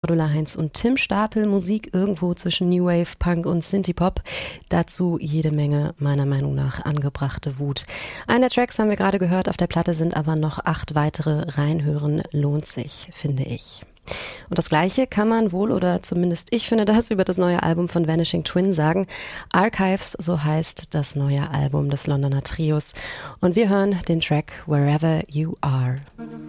Cordula Heinz und Tim Stapel, Musik irgendwo zwischen New Wave, Punk und Synthie-Pop. Dazu jede Menge, meiner Meinung nach, angebrachte Wut. Einen der Tracks haben wir gerade gehört, auf der Platte sind aber noch 8 weitere. Reinhören lohnt sich, finde ich. Und das Gleiche kann man wohl, oder zumindest ich finde das, über das neue Album von Vanishing Twin sagen. Archives, so heißt das neue Album des Londoner Trios. Und wir hören den Track Wherever You Are.